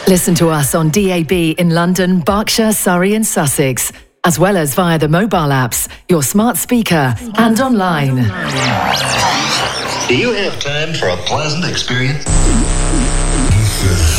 Listen to us on DAB in London, Berkshire, Surrey and Sussex, as well as via the mobile apps, your smart speaker and online. Do you have time for a pleasant experience?